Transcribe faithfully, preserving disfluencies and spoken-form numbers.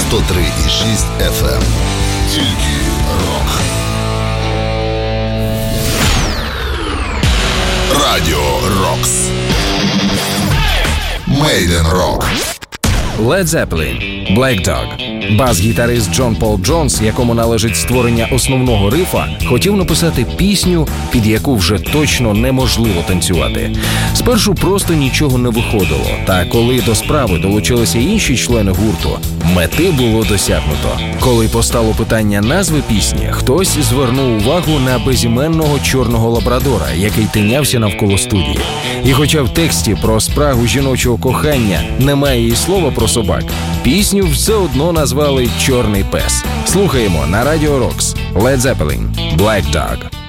сто три і шість еф ем. Тільки рок. Радіо Рокс. Made in Rock. Led Zeppelin, Black Dog. Бас-гітарист Джон Пол Джонс, якому належить створення основного рифа, хотів написати пісню, під яку вже точно неможливо танцювати. Спершу просто нічого не виходило, та коли до справи долучилися інші члени гурту, мети було досягнуто. Коли постало питання назви пісні, хтось звернув увагу на безіменного чорного лабрадора, який тинявся навколо студії. І хоча в тексті про спрагу жіночого кохання немає і слова про собак, пісню все одно назвали «Чорний пес». Слухаємо на Радіо Рокс. Led Zeppelin, Black Dog.